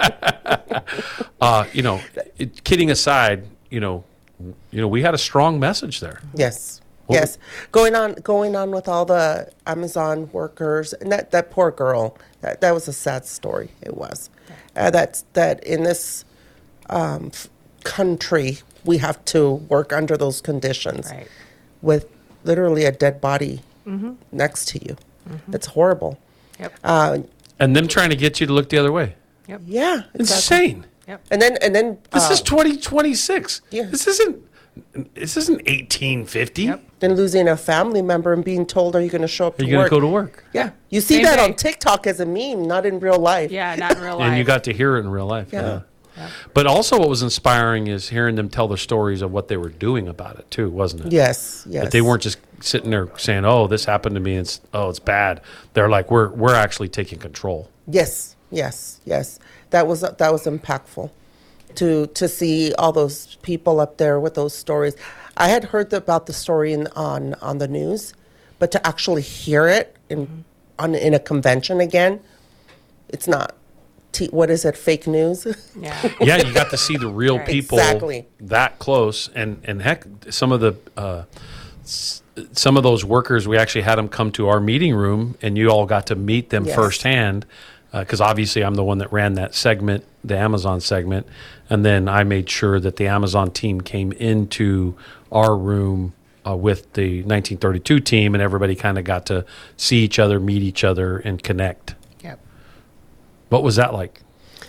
uh, you know, it, kidding aside, you know, you know, we had a strong message there. Yes. What yes. Going on going on with all the Amazon workers, and that, that poor girl, that, that was a sad story. It was. Uh, that's that in this um, f- country, we have to work under those conditions Right. with literally a dead body Mm-hmm. next to you. It's horrible. Yep. Uh, And them trying to get you to look the other way. Yep. yeah. exactly. Insane. Yep. And then and then This uh, is twenty twenty-six. yeah. This isn't this isn't eighteen fifty. Yep. then losing a family member and being told, "Are you going to show up Are to you going to work?" go to work? Yeah, you see Same that day. on TikTok as a meme, not in real life. Yeah, not in real life. And you got to hear it in real life. Yeah. Yeah. But also what was inspiring is hearing them tell the stories of what they were doing about it too, wasn't it? Yes, yes. That they weren't just sitting there saying, "Oh, this happened to me. And it's oh, it's bad." They're like, "We're we're actually taking control." Yes, yes, yes. That was that was impactful to to see all those people up there with those stories. I had heard about the story in, on on the news, but to actually hear it in on in a convention again, it's not. T- what is it? Fake news? Yeah. Yeah, you got to see the real Right. people Exactly. that close, and and heck, some of the uh, s- some of those workers, we actually had them come to our meeting room, and you all got to meet them Yes. firsthand. Because obviously, I'm the one that ran that segment, the Amazon segment, and then I made sure that the Amazon team came into our room uh, with the nineteen thirty-two team, and everybody kind of got to see each other, meet each other, and connect. Yep. What was that like?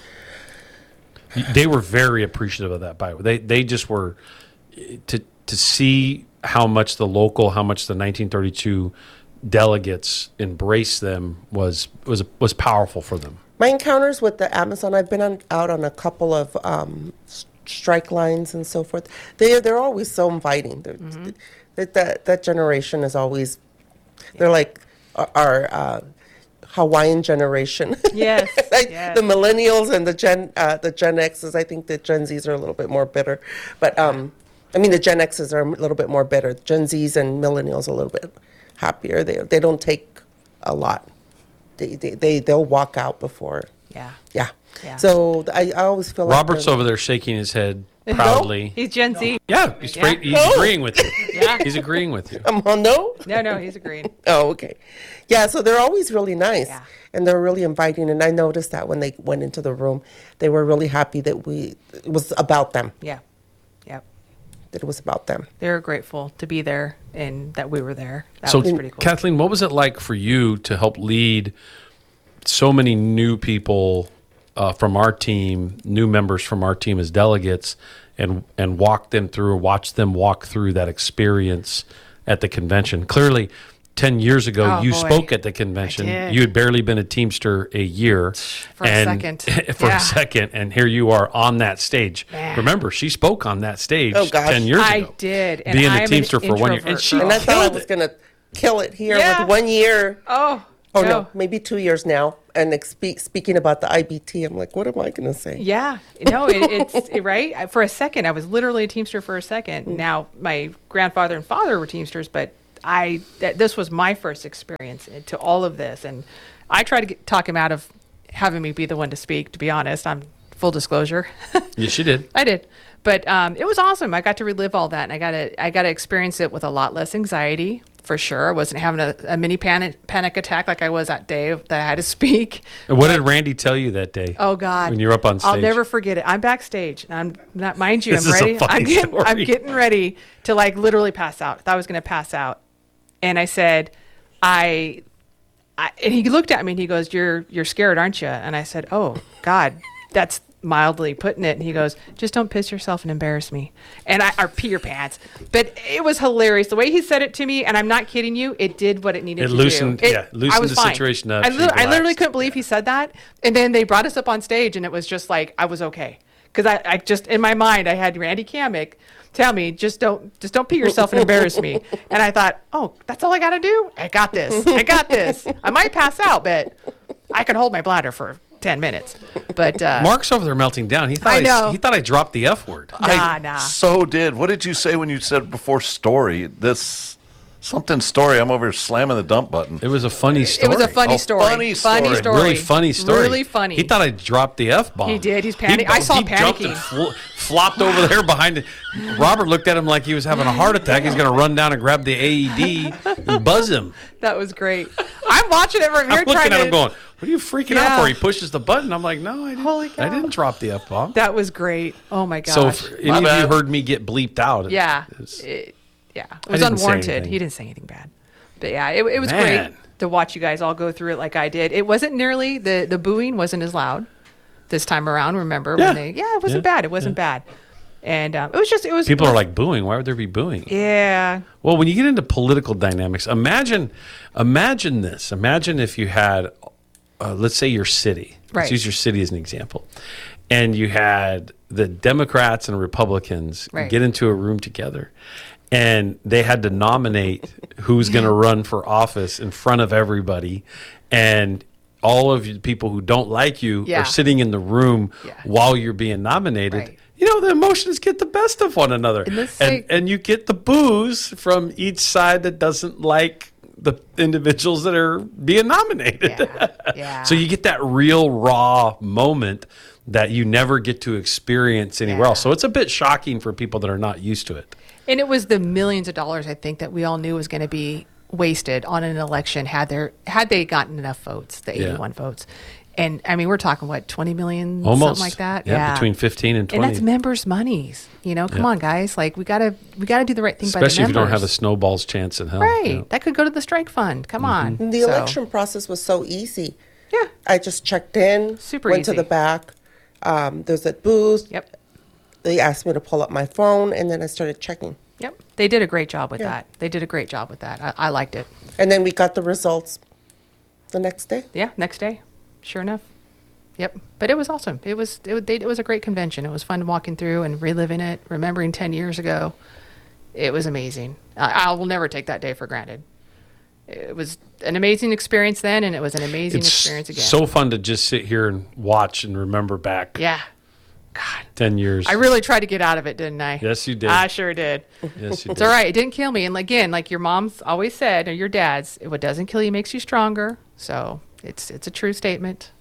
They were very appreciative of that. By the way, they they just were to to see how much the local, how much the nineteen thirty-two delegates embrace them was was was powerful for them. My encounters with the Amazon, I've been on, out on a couple of um, s- strike lines and so forth. They they're always so inviting. They're, Mm-hmm. that, that that generation is always, they're like our, our uh, Hawaiian generation. Yes, Like yes. the millennials and the Gen uh, the Gen X's. I think the Gen Zs are a little bit more bitter, but um, I mean the Gen X's are a little bit more bitter. Gen Zs and millennials are a little bit happier. They they don't take a lot. They they, they they'll walk out before. Yeah. Yeah. Yeah. So I, I always feel like Robert's they're- over there shaking his head proudly. He's Gen Z. Yeah, he's, Yeah. He's Oh. agreeing with you. Yeah. He's agreeing with you. I'm on no. No, no, he's agreeing. Oh, okay. Yeah, so they're always really nice Yeah. and they're really inviting. And I noticed that when they went into the room, they were really happy that we, it was about them, Yeah. Yep. that it was about them. They were grateful to be there and that we were there. That So, was pretty cool. Kathleen, what was it like for you to help lead so many new people uh, from our team, new members from our team as delegates, and and walk them through, watch them walk through that experience at the convention? Clearly, ten years ago, Oh, you boy. spoke at the convention. did. You had barely been a Teamster a year. For a and, second. for Yeah. a second, and here you are on that stage. Man. Remember, she spoke on that stage Oh, gosh. ten years I ago. did. And being I'm a an Teamster for one year. And introvert, she girl. And I thought I killed was it. going to kill it here Yeah. with one year. Oh, Oh, no. no, maybe two years now. And ex- speak, speaking about the I B T, I'm like, what am I going to say? Yeah, no, it, it's it, right. I- For a second, I was literally a Teamster for a second. Now, my grandfather and father were Teamsters, but I that, this was my first experience to all of this, and I tried to get, talk him out of having me be the one to speak. To be honest, I'm full disclosure. Yes, she did. I did, but um, it was awesome. I got to relive all that, and I got to I got to experience it with a lot less anxiety. For sure, I wasn't having a, a mini panic panic attack like I was that day that I had to speak. And what did Randy tell you that day? Oh God! When you're up on stage. I'll never forget it. I'm backstage. And I'm not, mind you, This I'm is a ready. funny I'm getting, I'm story. getting ready to like literally pass out. I thought I was going to pass out, and I said, I, I, and he looked at me and he goes, "You're you're scared, aren't you?" And I said, "Oh God, that's mildly putting it." And he goes, "Just don't piss yourself and embarrass me." And I, or pee your pants. But it was hilarious the way he said it to me, and I'm not kidding you. It did what it needed It to loosened- do. It, yeah, loosened I was the fine. situation up. I, She li- I literally relaxed. couldn't believe he said that. And then they brought us up on stage, and it was just like I was okay because I, I just in my mind I had Randy Kamek tell me just don't just don't pee yourself and embarrass me. And I thought, oh, that's all I got to do. I got this. I got this. I might pass out, but I can hold my bladder for ten minutes. But uh, Mark's over there melting down. He thought I I, know. he thought I dropped the F word. nah, I nah. so did. What did you say when you said before story? This something story. I'm over here slamming the dump button. It was a funny It story. was a funny Oh, story. funny story. story. Really funny story. Really funny. He thought I dropped the F bomb. He did. He's panic- I saw he jumped and panicking. fl- flopped over there behind it. Robert looked at him like he was having a heart attack. He's going to run down and grab the A E D and buzz him. That was great. I'm watching it from here I'm looking trying at to. him going, what are you freaking out Yeah. for? He pushes the button. I'm like, no, I didn't, Holy cow. I didn't drop the F bomb. That was great. Oh my gosh. So if any My of bad. you heard me get bleeped out, it- yeah, it's- it, yeah, it I was didn't say unwarranted. anything. He didn't say anything bad, but yeah, it, it was Man. great to watch you guys all go through it like I did. It wasn't nearly the the booing wasn't as loud this time around. Remember Yeah. when they? Yeah, it wasn't Yeah. bad. It wasn't bad, and um, it was just it was. people it are was- like booing. Why would there be booing? yeah, Well, when you get into political dynamics, imagine, imagine this. Imagine if you had, uh, let's say, your city. Right. Let's use your city as an example, and you had the Democrats and Republicans Right. get into a room together, and they had to nominate who's going to run for office in front of everybody, and all of you people who don't like you Yeah. are sitting in the room Yeah. while you're being nominated. Right. You know, the emotions get the best of one another. And the And, same- and you get the boos from each side that doesn't like the individuals that are being nominated. yeah, yeah. So you get that real raw moment that you never get to experience anywhere Yeah. else. So it's a bit shocking for people that are not used to it. And it was the millions of dollars I think that we all knew was going to be wasted on an election had there had they gotten enough votes, the Yeah. eighty-one votes. And I mean, we're talking what twenty million, Almost something like that. Yeah, between fifteen and and twenty. that's members' monies. You know, come Yeah. on, guys. Like we gotta we gotta do the right thing Especially by if the you members. don't have a snowball's chance in hell. right. Yeah. That could go to the strike fund. Come on. And the So, election process was so easy. Yeah. I just checked in, Super went easy. to the back. Um, there's a booth. Yep. They asked me to pull up my phone, and then I started checking. Yep. They did a great job with Yeah. that. They did a great job with that. I, I liked it. And then we got the results the next day. Yeah. Next day, sure enough. Yep. But it was awesome. It was it, wa- they, it was a great convention. It was fun walking through and reliving it, remembering ten years ago. It was amazing. I, I will never take that day for granted. It was an amazing experience then, and it was an amazing It's experience again. so fun to just sit here and watch and remember back yeah. God. ten years. I really tried to get out of it, didn't I? Yes, you did. I sure did. Yes, you It's did. all right. It didn't kill me. And again, like your mom's always said, or your dad's, what doesn't kill you makes you stronger. So it's it's a true statement.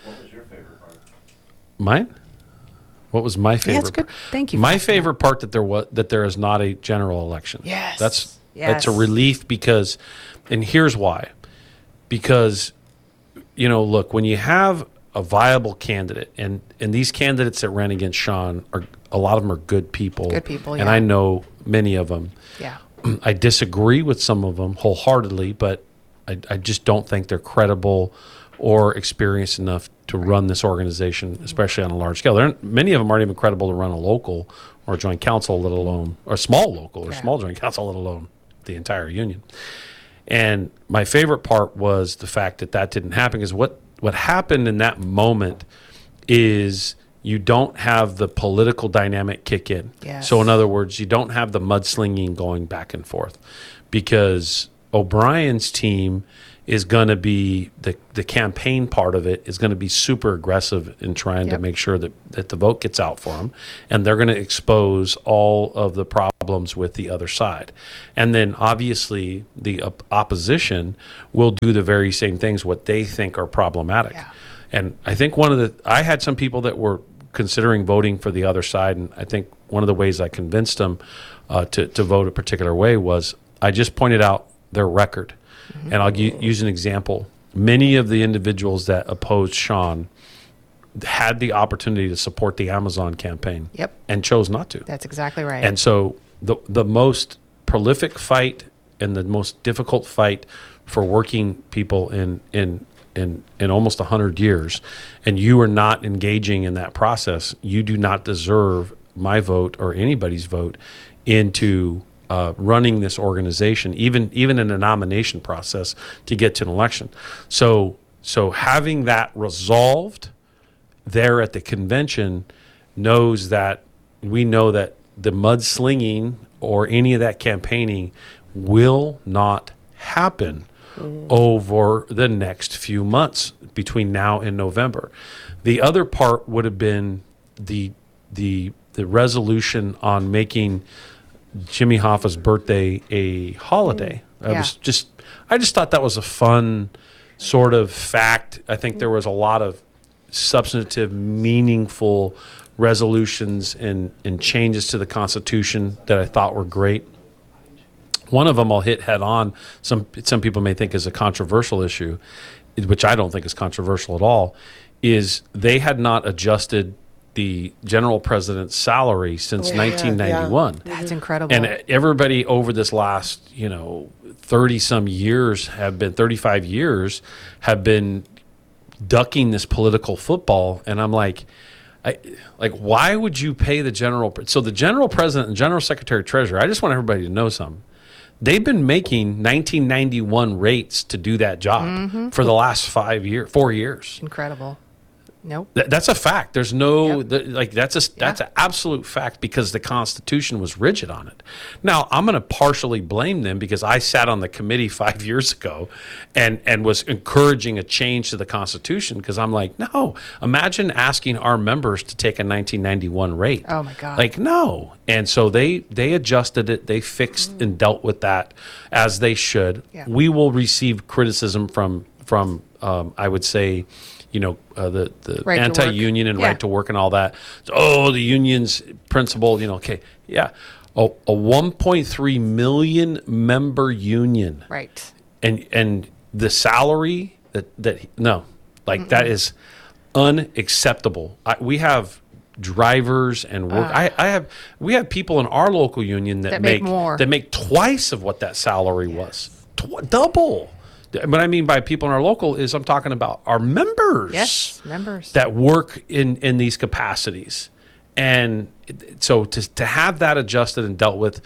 Mine? What was my favorite? Yeah, it's good. part? Thank you for My asking favorite part that there was that there is not a general election. Yes. That's that's a Yes. relief because, and here's why. Because, you know, look, when you have a viable candidate, and and these candidates that ran against Sean are a lot of them are good people. Good people, and yeah. I know many of them. Yeah. I disagree with some of them wholeheartedly, but I, I just don't think they're credible or experienced enough to run this organization, especially on a large scale. They're, many of them aren't even credible to run a local or a joint council, let alone, or a small local or Yeah. small joint council, let alone the entire union. And my favorite part was the fact that that didn't happen, because what, what happened in that moment is you don't have the political dynamic kick in. Yes. So in other words, you don't have the mudslinging going back and forth, because O'Brien's team is going to be the the campaign part of it is going to be super aggressive in trying to Yep. make sure that, that the vote gets out for them, and they're going to expose all of the problems with the other side. And then obviously the op- opposition will do the very same things what they think are problematic. Yeah. And I think one of the I had some people that were considering voting for the other side, and I think one of the ways I convinced them uh, to to vote a particular way was I just pointed out their record. And I'll u- use an example. Many of the individuals that opposed Sean had the opportunity to support the Amazon campaign. Yep. And chose not to. That's exactly right. And so the the most prolific fight and the most difficult fight for working people in in in, in almost one hundred years, and you are not engaging in that process, you do not deserve my vote or anybody's vote into uh, running this organization, even even in a nomination process to get to an election. So so having that resolved there at the convention knows that we know that the mudslinging or any of that campaigning will not happen over the next few months between now and November. The other part would have been the the the resolution on making Jimmy Hoffa's birthday a holiday. I Yeah. was just I just thought that was a fun sort of fact. I think there was a lot of substantive, meaningful resolutions and, and changes to the Constitution that I thought were great. One of them I'll hit head on. Some some people may think is a controversial issue, which I don't think is controversial at all, is they had not adjusted the general president's salary since Oh, yeah, nineteen ninety-one. That's incredible. And everybody over this last, you know, thirty some years have been, thirty-five years have been ducking this political football. And I'm like, I, like, why would you pay the general? So the general president and general secretary treasurer, I just want everybody to know something. They've been making nineteen ninety-one rates to do that job Mm-hmm. for the last five years, four years. incredible. Nope. Th- That's a fact. There's no Yep. th- like that's a that's Yeah. an absolute fact because the Constitution was rigid on it. Now I'm going to partially blame them because I sat on the committee five years ago, and and was encouraging a change to the Constitution because I'm like, no, imagine asking our members to take a nineteen ninety-one rate. Oh, my God. Like no, and so they they adjusted it. They fixed and dealt with that as they should. Yeah. We will receive criticism from from um, I would say. You know, uh, the, the Right to work. anti-union and Yeah. right to work and all that. So, oh, the union's principle, you know, okay. Yeah. A, a one point three million member union. Right. And and the salary that, that no, like that is unacceptable. I, we have drivers and work. I, I have, we have people in our local union that, Ah. That make make, more. that make twice of what that salary was. Tw- double. What I mean by people in our local is I'm talking about our members Yes. Members. that work in, in these capacities. And it- so to, to have that adjusted and dealt with,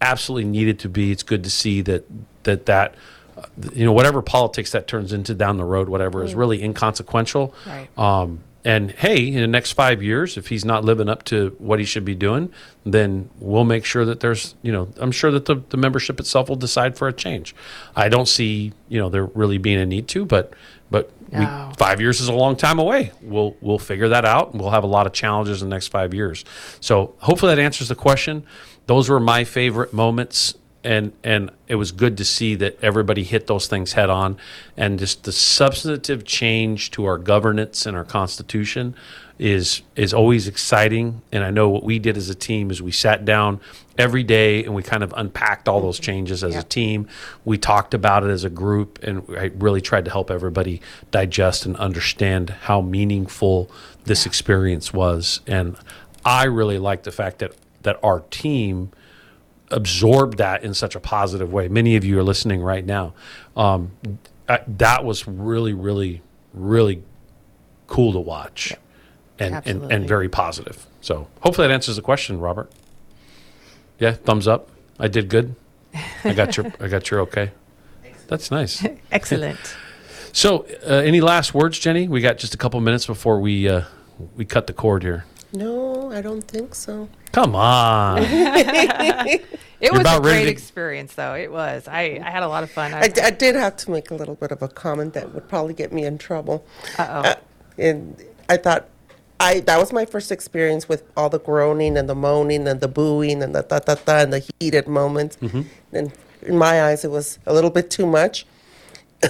absolutely needed to be. It's good to see that that that uh, you know, whatever politics that turns into down the road, whatever, is really inconsequential. Right. Um, and hey, in the next five years, if he's not living up to what he should be doing, then we'll make sure that there's, you know, I'm sure that the, the membership itself will decide for a change. I don't see, you know, there really being a need to, but but No. we, five years is a long time away. We'll we'll figure that out, and we'll have a lot of challenges in the next five years. So hopefully that answers the question. Those were my favorite moments. And and it was good to see that everybody hit those things head on, and just the substantive change to our governance and our Constitution is is always exciting. And I know what we did as a team is we sat down every day and we kind of unpacked all those changes as Yeah. a team. We talked about it as a group, and I really tried to help everybody digest and understand how meaningful this experience was. And I really like the fact that that our team absorbed that in such a positive way. Many of you are listening right now. Um, I, that was really, really, really cool to watch, and, and Absolutely. and very positive. So hopefully that answers the question, Robert. Yeah, thumbs up. I did good. I got your. I got your okay. That's nice. Excellent. So, uh, any last words, Jenny? We got just a couple minutes before we uh, we cut the cord here. No, I don't think so. Come on. It was a about ready great to- experience, though. It was. I, I had a lot of fun. I, d- I did have to make a little bit of a comment that would probably get me in trouble. Uh-oh. Uh, and I thought I that was my first experience with all the groaning and the moaning and the booing and the da da da and the heated moments. And in my eyes, it was a little bit too much.